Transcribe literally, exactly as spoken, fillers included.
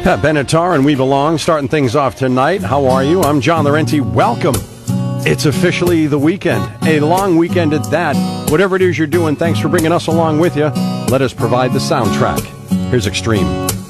Pat Benatar and We Belong, starting things off tonight. How are you? I'm John Laurenti. Welcome. It's officially the weekend, a long weekend at that. Whatever it is you're doing, thanks for bringing us along with you. Let us provide the soundtrack. Here's Extreme.